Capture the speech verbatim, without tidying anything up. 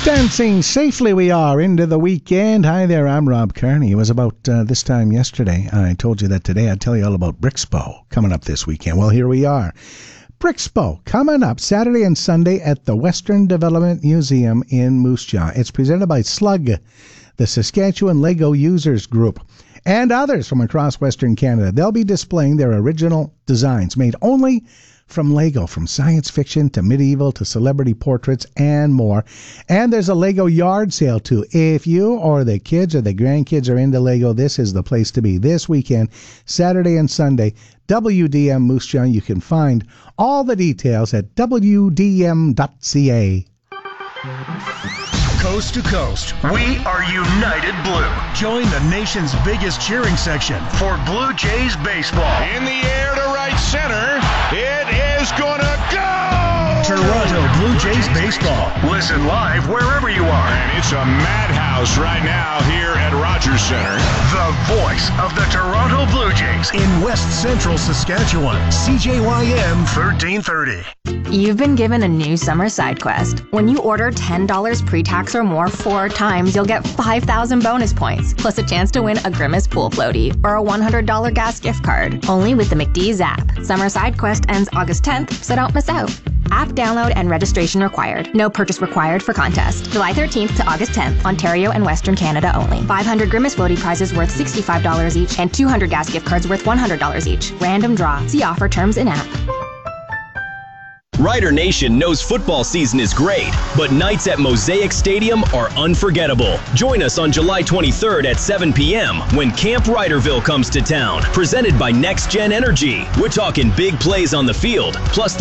Dancing safely we are into the weekend. Hi there, I'm Rob Carney. It was about uh, this time yesterday. I told you that today I'd tell you all about Brixpo coming up this weekend. Well, here we are. Brixpo coming up Saturday and Sunday at the Western Development Museum in Moose Jaw. It's presented by Slug, the Saskatchewan Lego Users Group, and others from across Western Canada. They'll be displaying their original designs made only from Lego, from science fiction to medieval to celebrity portraits and more. And there's a Lego yard sale too. If you or the kids or the grandkids are into Lego, this is the place to be. This weekend, Saturday and Sunday, W D M Moose Jaw. You can find all the details at w d m dot c a. Coast to coast, we are United Blue. Join the nation's biggest cheering section for Blue Jays baseball. In the air to right center, it is gonna go! Toronto Blue Jays baseball. Listen live wherever you are. And it's a madhouse right now here at Rogers Center. The voice of the Toronto Blue Jays in West Central Saskatchewan. C J Y M thirteen thirty. You've been given a new summer side quest. When you order ten dollars pre-tax or more four times, you'll get five thousand bonus points, plus a chance to win a Grimace pool floaty or a one hundred dollars gas gift card. Only with the McDee's app. Summer side quest ends August tenth, so don't miss out. App download and registration required. No purchase required for contest. July thirteenth to August tenth, Ontario and Western Canada only. five hundred Grimace floaty prizes worth sixty-five dollars each and two hundred gas gift cards worth one hundred dollars each. Random draw. See offer terms in app. Rider Nation knows football season is great, but nights at Mosaic Stadium are unforgettable. Join us on July twenty-third at seven p.m. when Camp Riderville comes to town. Presented by Next Gen Energy. We're talking big plays on the field, plus